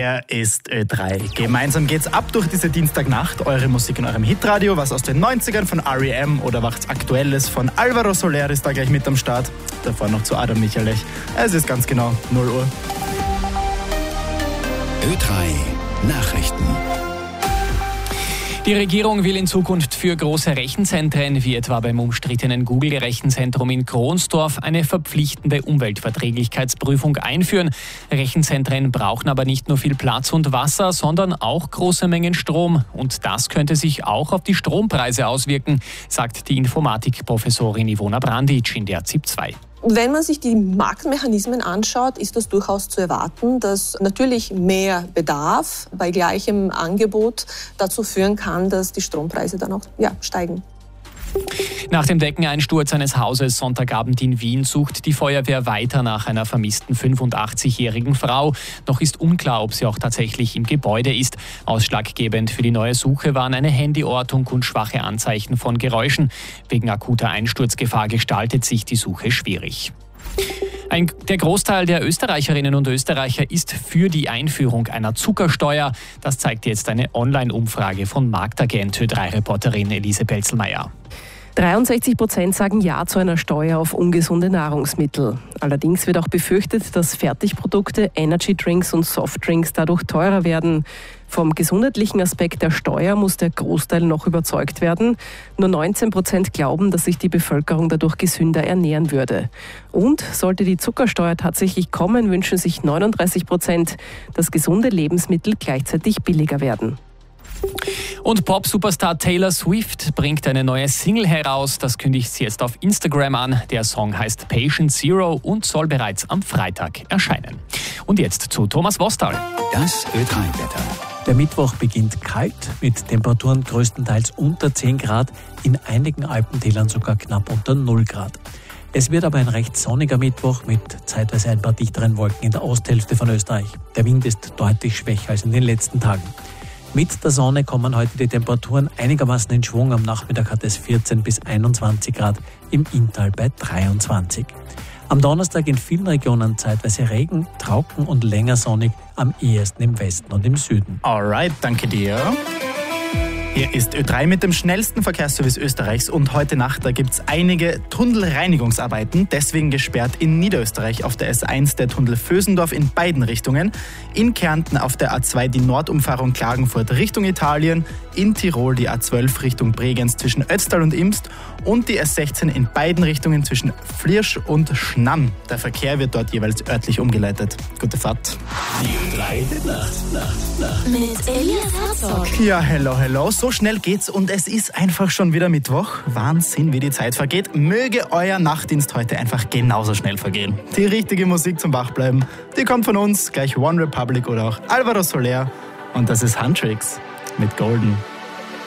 Hier ist Ö3. Gemeinsam geht's ab durch diese Dienstagnacht. Eure Musik in eurem Hitradio, was aus den 90ern von R.E.M. oder was Aktuelles von Alvaro Soler ist da gleich mit am Start. Davor noch zu Adam Michalech. Es ist ganz genau 0 Uhr. Ö3 Nachrichten. Die Regierung will in Zukunft für große Rechenzentren, wie etwa beim umstrittenen Google-Rechenzentrum in Kronsdorf, eine verpflichtende Umweltverträglichkeitsprüfung einführen. Rechenzentren brauchen aber nicht nur viel Platz und Wasser, sondern auch große Mengen Strom. Und das könnte sich auch auf die Strompreise auswirken, sagt die Informatikprofessorin Ivona Brandic in der ZIP 2. Wenn man sich die Marktmechanismen anschaut, ist das durchaus zu erwarten, dass natürlich mehr Bedarf bei gleichem Angebot dazu führen kann, dass die Strompreise dann auch steigen. Nach dem Deckeneinsturz eines Hauses Sonntagabend in Wien sucht die Feuerwehr weiter nach einer vermissten 85-jährigen Frau. Noch ist unklar, ob sie auch tatsächlich im Gebäude ist. Ausschlaggebend für die neue Suche waren eine Handyortung und schwache Anzeichen von Geräuschen. Wegen akuter Einsturzgefahr gestaltet sich die Suche schwierig. Der Großteil der Österreicherinnen und Österreicher ist für die Einführung einer Zuckersteuer. Das zeigt jetzt eine Online-Umfrage von Marktagent Ö3-Reporterin Elise Pelzelmeier. 63% sagen Ja zu einer Steuer auf ungesunde Nahrungsmittel. Allerdings wird auch befürchtet, dass Fertigprodukte, Energydrinks und Softdrinks dadurch teurer werden. Vom gesundheitlichen Aspekt der Steuer muss der Großteil noch überzeugt werden. Nur 19% glauben, dass sich die Bevölkerung dadurch gesünder ernähren würde. Und sollte die Zuckersteuer tatsächlich kommen, wünschen sich 39%, dass gesunde Lebensmittel gleichzeitig billiger werden. Und Pop-Superstar Taylor Swift bringt eine neue Single heraus. Das kündigt sie jetzt auf Instagram an. Der Song heißt Patient Zero und soll bereits am Freitag erscheinen. Und jetzt zu Thomas Wostal. Das Ö3-Wetter. Der Mittwoch beginnt kalt, mit Temperaturen größtenteils unter 10 Grad, in einigen Alpentälern sogar knapp unter 0 Grad. Es wird aber ein recht sonniger Mittwoch mit zeitweise ein paar dichteren Wolken in der Osthälfte von Österreich. Der Wind ist deutlich schwächer als in den letzten Tagen. Mit der Sonne kommen heute die Temperaturen einigermaßen in Schwung. Am Nachmittag hat es 14 bis 21 Grad, im Inntal bei 23. Am Donnerstag in vielen Regionen zeitweise Regen, trocken und länger sonnig, am ehesten im Westen und im Süden. Alright, danke dir. Hier ist Ö3 mit dem schnellsten Verkehrsservice Österreichs und heute Nacht, da gibt es einige Tunnelreinigungsarbeiten, deswegen gesperrt in Niederösterreich auf der S1 der Tunnel Vösendorf in beiden Richtungen, in Kärnten auf der A2 die Nordumfahrung Klagenfurt Richtung Italien, in Tirol die A12 Richtung Bregenz zwischen Ötztal und Imst und die S16 in beiden Richtungen zwischen Flirsch und Schnamm. Der Verkehr wird dort jeweils örtlich umgeleitet. Gute Fahrt. Die Ö3 Nacht. Mit Elias Herzog. Ja, hello. So schnell geht's und es ist einfach schon wieder Mittwoch. Wahnsinn, wie die Zeit vergeht. Möge euer Nachtdienst heute einfach genauso schnell vergehen. Die richtige Musik zum Wachbleiben, die kommt von uns, gleich One Republic oder auch Alvaro Soler. Und das ist Huntrix mit Golden.